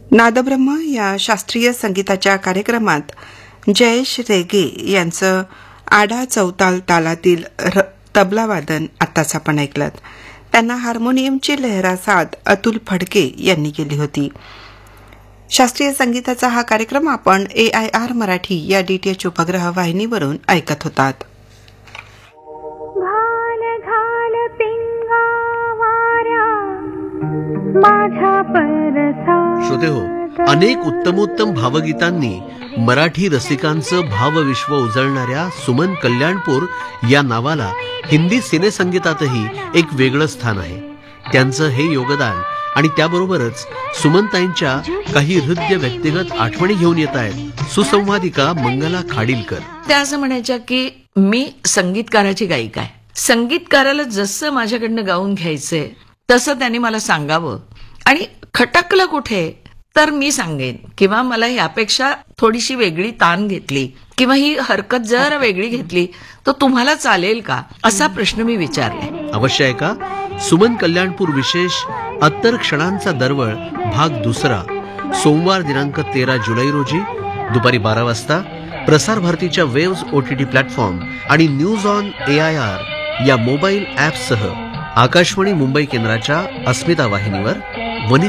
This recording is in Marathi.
नादब्रह्म या शास्त्रीय संगीताच्या कार्यक्रमात जयेश रेगे यांचं आडा चौताल तालातील तबलावादन आत्ताच आपण ऐकलं. त्यांना हार्मोनियमची लहरा साथ अतुल फडके यांनी केली होती. शास्त्रीय संगीताचा हा कार्यक्रम आपण AIR मराठी या DTH उपग्रह वाहिनीवरून ऐकत होतात. श्रोते हो, अनेक उत्तमोत्तम भावगीतांनी मराठी रसिकांचं भावविश्व उजळणाऱ्या सुमन कल्याणपूर या नावाला हिंदी सिनेसंगीतातही एक वेगळं स्थान आहे. त्यांचं हे योगदान आणि त्याबरोबरच सुमनताईंच्या काही हृदय व्यक्तिगत आठवणी घेऊन येत आहेत सुसंवादिका मंगला खाडीलकर. त्या असं म्हणायच्या की मी संगीतकाराची गायिका आहे. संगीतकाराला जसं माझ्याकडनं गाऊन घ्यायचंय तसं त्यांनी मला सांगावं आणि खटकलं कुठे तर मी सांगेन किंवा मला यापेक्षा थोडीशी वेगळी तान घेतली किंवा ही हरकत जर वेगळी घेतली तर तुम्हाला चालेल का असा प्रश्न मी विचारला. अवश्य आहे का. सुमन कल्याणपूर विशेष अत्तर क्षणांचा दरवळ भाग 2 सोमवार दिनांक 13 जुलै रोजी दुपारी 12 वाजता प्रसार भारतीच्या वेव्स OTT प्लॅटफॉर्म आणि न्यूज ऑन AIR या मोबाईल ॲपसह आकाशवाणी मुंबई केंद्राच्या अस्मिता वाहिनीवर